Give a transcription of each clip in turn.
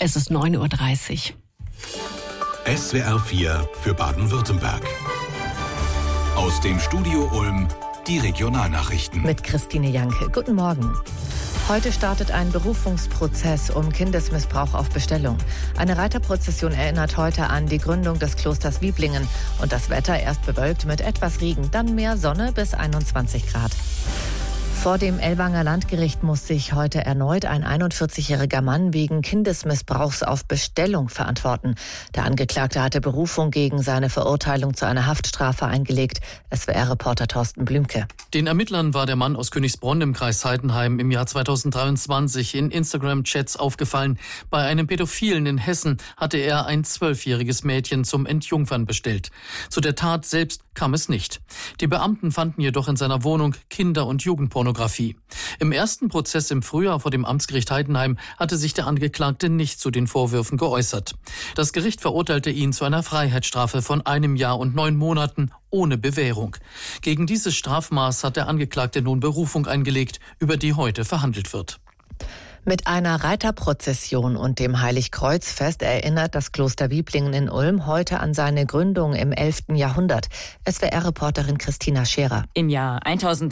Es ist 9:30 Uhr. SWR 4 für Baden-Württemberg. Aus dem Studio Ulm die Regionalnachrichten. Mit Christine Janke. Guten Morgen. Heute startet ein Berufungsprozess um Kindesmissbrauch auf Bestellung. Eine Reiterprozession erinnert heute an die Gründung des Klosters Wieblingen. Und das Wetter erst bewölkt mit etwas Regen, dann mehr Sonne bis 21 Grad. Vor dem Ellwanger Landgericht muss sich heute erneut ein 41-jähriger Mann wegen Kindesmissbrauchs auf Bestellung verantworten. Der Angeklagte hatte Berufung gegen seine Verurteilung zu einer Haftstrafe eingelegt. SWR-Reporter Thorsten Blümke. Den Ermittlern war der Mann aus Königsbronn im Kreis Heidenheim im Jahr 2023 in Instagram-Chats aufgefallen. Bei einem Pädophilen in Hessen hatte er ein 12-jähriges Mädchen zum Entjungfern bestellt. Zu der Tat selbst kam es nicht. Die Beamten fanden jedoch in seiner Wohnung Kinder- und Jugendpornografie. Im ersten Prozess im Frühjahr vor dem Amtsgericht Heidenheim hatte sich der Angeklagte nicht zu den Vorwürfen geäußert. Das Gericht verurteilte ihn zu einer Freiheitsstrafe von 1 Jahr und 9 Monaten ohne Bewährung. Gegen dieses Strafmaß hat der Angeklagte nun Berufung eingelegt, über die heute verhandelt wird. Mit einer Reiterprozession und dem Heiligkreuzfest erinnert das Kloster Wieblingen in Ulm heute an seine Gründung im 11. Jahrhundert. SWR-Reporterin Christina Scherer. Im Jahr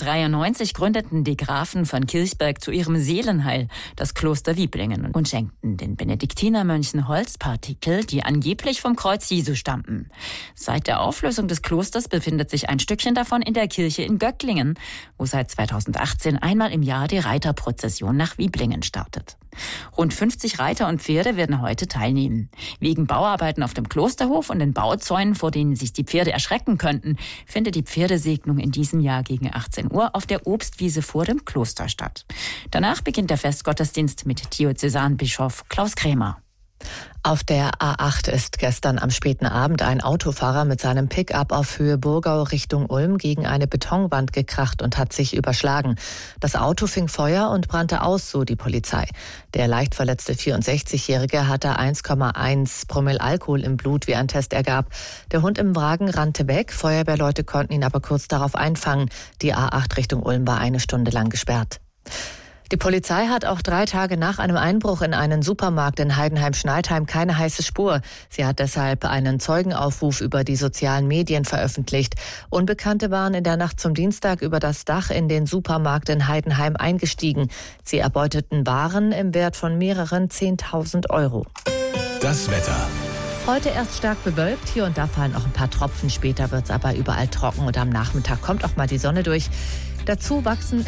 1093 gründeten die Grafen von Kirchberg zu ihrem Seelenheil das Kloster Wieblingen und schenkten den Benediktinermönchen Holzpartikel, die angeblich vom Kreuz Jesu stammten. Seit der Auflösung des Klosters befindet sich ein Stückchen davon in der Kirche in Göcklingen, wo seit 2018 einmal im Jahr die Reiterprozession nach Wieblingen startet. Rund 50 Reiter und Pferde werden heute teilnehmen. Wegen Bauarbeiten auf dem Klosterhof und den Bauzäunen, vor denen sich die Pferde erschrecken könnten, findet die Pferdesegnung in diesem Jahr gegen 18 Uhr auf der Obstwiese vor dem Kloster statt. Danach beginnt der Festgottesdienst mit Diözesanbischof Klaus Krämer. Auf der A8 ist gestern am späten Abend ein Autofahrer mit seinem Pickup auf Höhe Burgau Richtung Ulm gegen eine Betonwand gekracht und hat sich überschlagen. Das Auto fing Feuer und brannte aus, so die Polizei. Der leicht verletzte 64-Jährige hatte 1,1 Promille Alkohol im Blut, wie ein Test ergab. Der Hund im Wagen rannte weg, Feuerwehrleute konnten ihn aber kurz darauf einfangen. Die A8 Richtung Ulm war 1 Stunde lang gesperrt. Die Polizei hat auch 3 Tage nach einem Einbruch in einen Supermarkt in Heidenheim-Schneidheim keine heiße Spur. Sie hat deshalb einen Zeugenaufruf über die sozialen Medien veröffentlicht. Unbekannte waren in der Nacht zum Dienstag über das Dach in den Supermarkt in Heidenheim eingestiegen. Sie erbeuteten Waren im Wert von mehreren 10.000 Euro. Das Wetter. Heute erst stark bewölkt, hier und da fallen auch ein paar Tropfen. Später wird es aber überall trocken und am Nachmittag kommt auch mal die Sonne durch. Dazu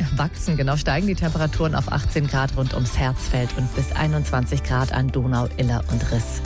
steigen die Temperaturen auf 18 Grad rund ums Herzfeld und bis 21 Grad an Donau, Iller und Riss.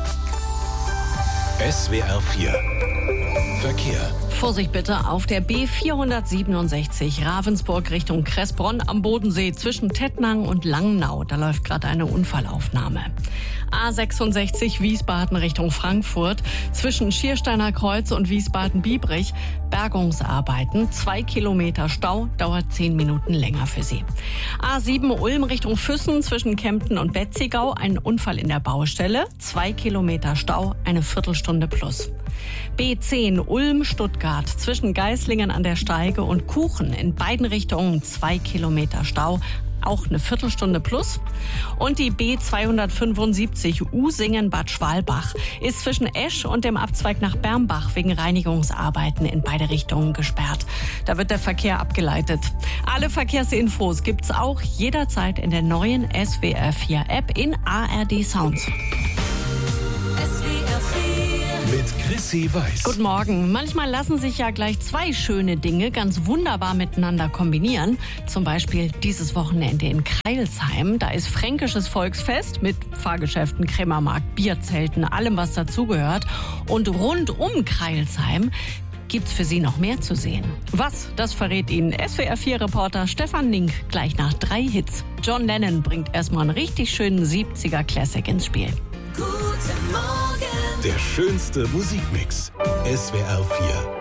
SWR 4 Verkehr. Vorsicht bitte auf der B467 Ravensburg Richtung Kressbronn am Bodensee zwischen Tettnang und Langnau. Da läuft gerade eine Unfallaufnahme. A66 Wiesbaden Richtung Frankfurt zwischen Schiersteiner Kreuz und Wiesbaden-Biebrich. Bergungsarbeiten, 2 Kilometer Stau, dauert 10 Minuten länger für Sie. A7 Ulm Richtung Füssen zwischen Kempten und Betzigau, ein Unfall in der Baustelle, 2 Kilometer Stau, eine Viertelstunde plus. B10 Ulm-Stuttgart zwischen Geislingen an der Steige und Kuchen in beiden Richtungen 2 Kilometer Stau, auch eine Viertelstunde plus. Und die B275 Usingen-Bad Schwalbach ist zwischen Esch und dem Abzweig nach Bermbach wegen Reinigungsarbeiten in beide Richtungen gesperrt. Da wird der Verkehr abgeleitet. Alle Verkehrsinfos gibt's auch jederzeit in der neuen SWR 4 App in ARD Sounds. Mit Chrissy Weiß. Guten Morgen. Manchmal lassen sich ja gleich 2 schöne Dinge ganz wunderbar miteinander kombinieren. Zum Beispiel dieses Wochenende in Crailsheim. Da ist fränkisches Volksfest mit Fahrgeschäften, Krämermarkt, Bierzelten, allem was dazugehört. Und rund um Crailsheim gibt's für Sie noch mehr zu sehen. Was? Das verrät Ihnen SWR4-Reporter Stefan Link gleich nach 3 Hits. John Lennon bringt erstmal einen richtig schönen 70er-Classic ins Spiel. Der schönste Musikmix. SWR 4